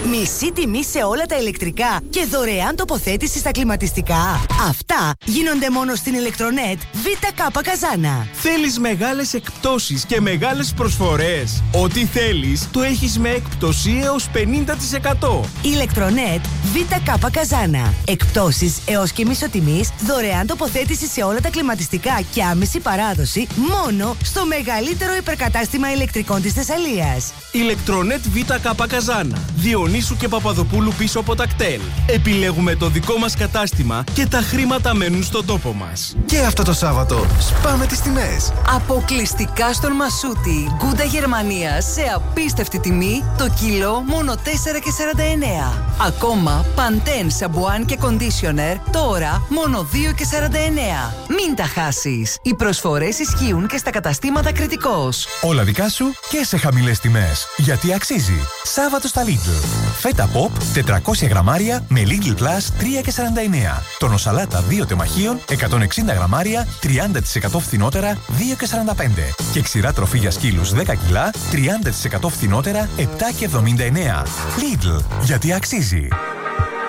Μισή τιμή σε όλα τα ηλεκτρικά και δωρεάν τοποθέτηση στα κλιματιστικά. Αυτά γίνονται μόνο στην Ηλεκτρονέτ ΒΚ Καζάνα. Θέλεις μεγάλες εκπτώσεις και μεγάλες προσφορές? Ό,τι θέλεις το έχεις με έκπτωση έως 50%. Ηλεκτρονέτ ΒΚ Καζάνα. Εκπτώσεις έως και μισοτιμής, δωρεάν τοποθέτηση σε όλα τα κλιματιστικά και άμεση παράδοση μόνο στο μεγαλύτερο υπερκατάστημα ηλεκτρικών της Θεσσαλίας. Ηλεκτρονέτ ΒΚ Καζάνα. Διονύσου και Παπαδοπούλου πίσω από τα κτέλ. Επιλέγουμε το δικό μας κατάστημα και τα χρήματα μένουν στον τόπο μας. Και αυτό το Σάββατο σπάμε τις τιμές. Αποκλειστικά στον Μασούτη. Γκούντα Γερμανία σε απίστευτη τιμή. Το κιλό μόνο 4,49. Ακόμα Pantene σαμπουάν και κοντίσιονερ τώρα μόνο 2,49. Μην τα χάσεις. Οι προσφορές ισχύουν και στα καταστήματα Κρητικός. Όλα δικά σου και σε χαμηλές τιμές. Γιατί αξίζει. Σάββατο στα Lidl. Φέτα Pop 400 γραμμάρια με Lidl Plus 3,49. Τόνο σαλάτα 2 τεμαχίων 160 γραμμάρια 30% φθηνότερα 2,45. Και ξηρά τροφή για σκύλους 10 κιλά 30% φθηνότερα 7,79. Lidl. Γιατί αξίζει.